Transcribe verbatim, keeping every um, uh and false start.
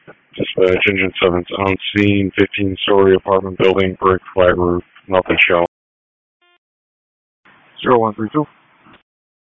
Dispatch engine seven's on scene, fifteen story apartment building, brick, flat roof, nothing shown. Zero one three two.